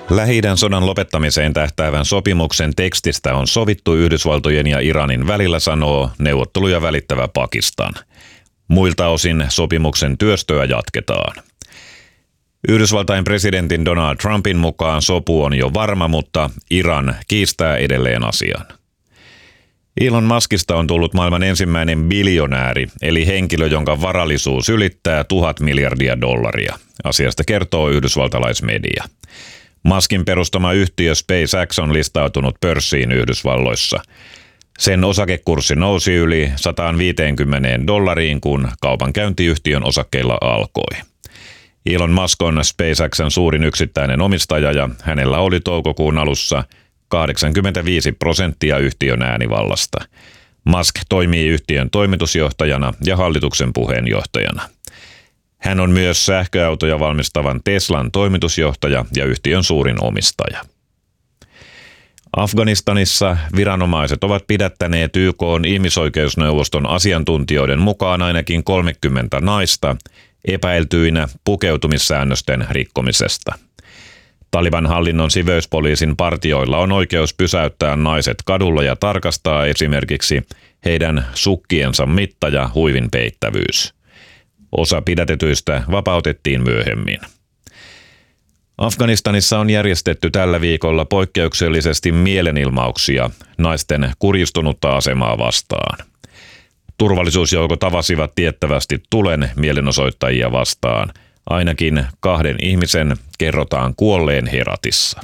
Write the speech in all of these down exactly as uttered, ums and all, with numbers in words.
Lähi-idän sodan lopettamiseen tähtäävän sopimuksen tekstistä on sovittu Yhdysvaltojen ja Iranin välillä, sanoo neuvotteluja välittävä Pakistan. Muilta osin sopimuksen työstöä jatketaan. Yhdysvaltain presidentin Donald Trumpin mukaan sopu on jo varma, mutta Iran kiistää edelleen asian. Elon Muskista on tullut maailman ensimmäinen biljonääri, eli henkilö, jonka varallisuus ylittää tuhat miljardia dollaria. Asiasta kertoo yhdysvaltalaismedia. Muskin perustama yhtiö SpaceX on listautunut pörssiin Yhdysvalloissa. Sen osakekurssi nousi yli sata viisikymmentä dollariin, kun kaupankäynti yhtiön osakkeilla alkoi. Elon Musk on SpaceXn suurin yksittäinen omistaja ja hänellä oli toukokuun alussa kahdeksankymmentäviisi prosenttia yhtiön äänivallasta. Musk toimii yhtiön toimitusjohtajana ja hallituksen puheenjohtajana. Hän on myös sähköautoja valmistavan Teslan toimitusjohtaja ja yhtiön suurin omistaja. Afganistanissa viranomaiset ovat pidättäneet Y K:n ihmisoikeusneuvoston asiantuntijoiden mukaan ainakin kolmekymmentä naista epäiltyinä pukeutumissäännösten rikkomisesta. Taliban hallinnon siveyspoliisin partioilla on oikeus pysäyttää naiset kadulla ja tarkastaa esimerkiksi heidän sukkiensa mitta ja huivin peittävyys. Osa pidätetyistä vapautettiin myöhemmin. Afganistanissa on järjestetty tällä viikolla poikkeuksellisesti mielenilmauksia naisten kurjistunutta asemaa vastaan. Turvallisuusjoukot avasivat tiettävästi tulen mielenosoittajia vastaan. Ainakin kahden ihmisen kerrotaan kuolleen Heratissa.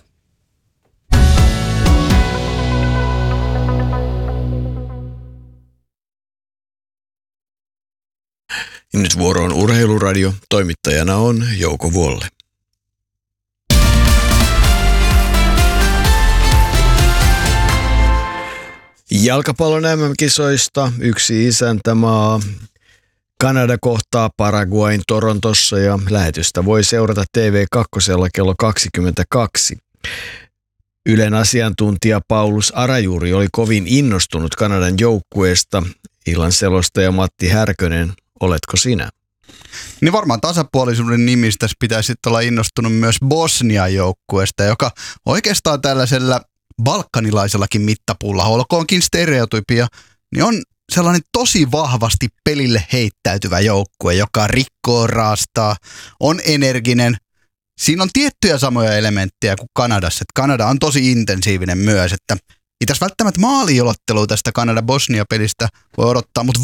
Nyt vuoro on Urheiluradio. Toimittajana on Jouko Vuolle. Jalkapallon M M-kisoista yksi isäntämaa. Kanada kohtaa Paraguayn Torontossa ja lähetystä voi seurata T V kaksi kello kaksikymmentäkaksi. Ylen asiantuntija Paulus Arajuuri oli kovin innostunut Kanadan joukkueesta. Illan selostaja Matti Härkönen, oletko sinä? Niin varmaan tasapuolisuuden nimissä pitäisi sitten olla innostunut myös Bosnian joukkueesta, joka oikeastaan tällaisella balkanilaisellakin mittapuulla, olkoonkin stereotypia, niin on sellainen tosi vahvasti pelille heittäytyvä joukkue, joka rikkoo, raastaa, on energinen. Siinä on tiettyjä samoja elementtejä kuin Kanadassa. Että Kanada on tosi intensiivinen myös, että ei tässä välttämättä maaliolottelua tästä Kanada-Bosnia-pelistä voi odottaa, mutta